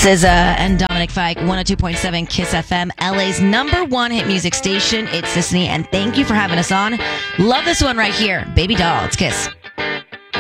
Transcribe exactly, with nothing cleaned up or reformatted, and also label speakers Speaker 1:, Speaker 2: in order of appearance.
Speaker 1: S Z A and Dominic Fike, one oh two point seven Kiss F M, L A's number one hit music station. It's Sisney, and thank you for having us on. Love this one right here. Baby Doll. It's Kiss.